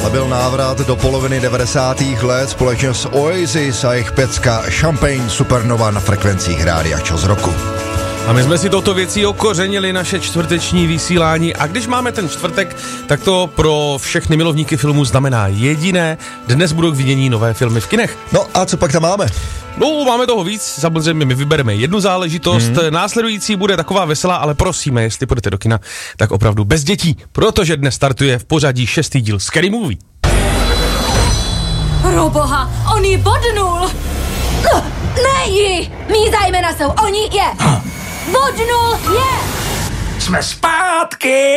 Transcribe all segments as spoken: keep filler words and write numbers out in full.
byl návrat do poloviny devadesátých let společně s Oasis a jejich pecka Champagne Supernova na frekvencích Rádia Čas roku. A my jsme si touto věcí okořenili naše čtvrteční vysílání a když máme ten čtvrtek, tak to pro všechny milovníky filmů znamená jediné, dnes budou k vidění nové filmy v kinech. No a co pak tam máme? No, máme toho víc, samozřejmě my vybereme jednu záležitost, hmm. následující bude taková veselá, ale prosíme, jestli půjdete do kina, tak opravdu bez dětí, protože dnes startuje v pořadí šestý díl Scary Movie. Proboha, on ji bodnul! No, ne ji! Mí zájmena jsou oni je! Bodnul je! Jsme zpátky!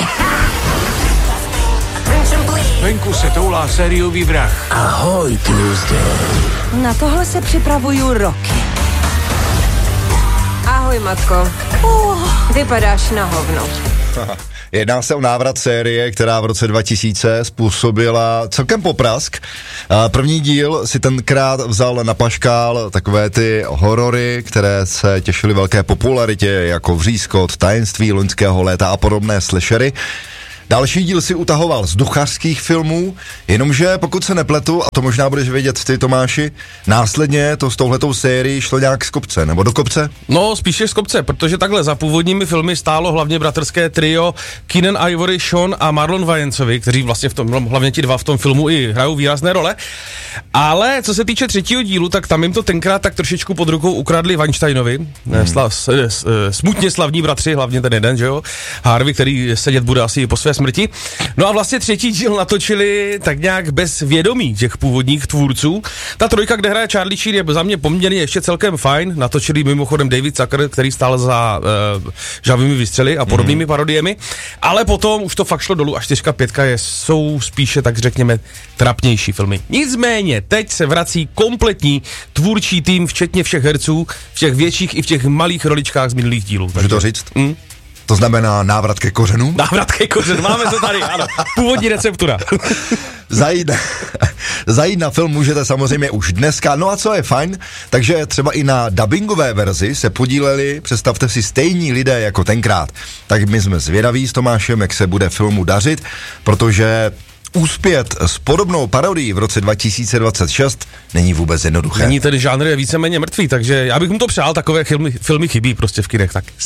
Venku se toulá sériový vrah. Ahoj, Tuesday. Na tohle se připravuju roky. Ahoj, matko. Uh, vypadáš na hovno. Jedná se o návrat série, která v roce dva tisíce způsobila celkem poprask. První díl si tenkrát vzal na paškál takové ty horory, které se těšily velké popularitě, jako Vřízkot, Tajemství loňského léta a podobné slashery. Další díl si utahoval z duchařských filmů, jenomže pokud se nepletu, a to možná budeš vědět ty, Tomáši, následně to s touhletou sérií šlo nějak z kopce, nebo do kopce? No, spíše z kopce, protože takhle za původními filmy stálo hlavně bratrské trio Keenan Ivory, Sean a Marlon Waynesovi, kteří vlastně v tom, hlavně ti dva v tom filmu i hrajou výrazné role. Ale co se týče třetího dílu, tak tam jim to tenkrát tak trošičku pod rukou ukradli Weinsteinovi, hmm. sla, s, s, smutně slavní bratři, hlavně ten jeden, že jo, Harvey, který sedět bude asi po své smrti. No a vlastně třetí díl natočili tak nějak bez vědomí těch původních tvůrců. Ta trojka, kde hraje Charlie Sheen, je za mě poměrně ještě celkem fajn. Natočili mimochodem David Zucker, který stál za uh, žavými výstřely a podobnými mm. parodiemi. Ale potom už to fakt šlo dolů a čtyřka, pětka je, jsou spíše, tak řekněme, trapnější filmy. Nicméně, teď se vrací kompletní tvůrčí tým, včetně všech herců, v těch větších i v těch malých roličkách z minulých dílů. Můžu to říct? Mm? To znamená návrat ke kořenům? Návrat ke kořenům, máme to tady, ano. Původní receptura. Zajít, zajít na film můžete samozřejmě už dneska, no a co je fajn, takže třeba i na dabingové verzi se podíleli, představte si, stejní lidé jako tenkrát. Tak my jsme zvědaví s Tomášem, jak se bude filmu dařit, protože úspět s podobnou parodií v roce dva tisíce dvacet šest není vůbec jednoduché. Není tedy žánr je víceméně mrtvý, takže já bych mu to přál, takové filmy, filmy chybí prostě v kinech, tak